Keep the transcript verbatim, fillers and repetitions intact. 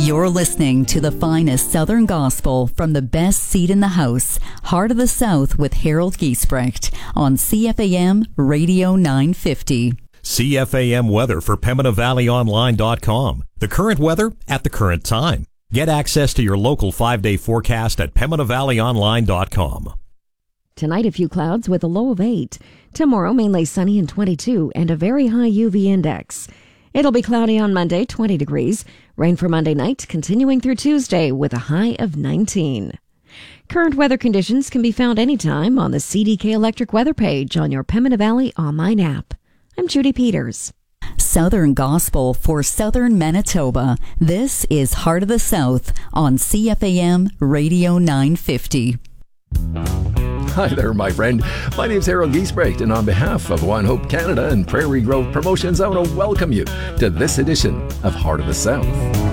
You're listening to the finest Southern gospel from the best seat in the house, Heart of the South with Harold Giesbrecht on C F A M Radio nine fifty. C F A M weather for Pembina Valley Online dot com. The current weather at the current time. Get access to your local five-day forecast at Pembina Valley Online dot com. Tonight, a few clouds with a low of eight. Tomorrow, mainly sunny and twenty-two and a very high U V index. It'll be cloudy on Monday, twenty degrees. Rain for Monday night, continuing through Tuesday with a high of nineteen. Current weather conditions can be found anytime on the C D K Electric weather page on your Pembina Valley online app. I'm Judy Peters. Southern Gospel for Southern Manitoba. This is Heart of the South on C F A M Radio nine fifty. Hi there, my friend. My name's Harold Giesbrecht, and on behalf of One Hope Canada and Prairie Grove Promotions, I want to welcome you to this edition of Heart of the South.